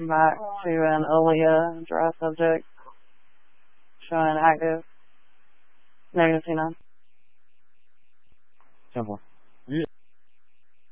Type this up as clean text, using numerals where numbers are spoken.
back to an Aaliyah dry subject showing active -29. 10-4.